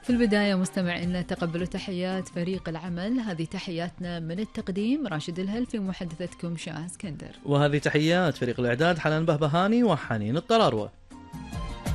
في البداية مستمعينا تقبلوا تحيات فريق العمل. هذه تحياتنا من التقديم راشد الهلفي ومحدثتكم شاه اسكندر، وهذه تحيات فريق الإعداد حنان بهبهاني وحنين الطراروة.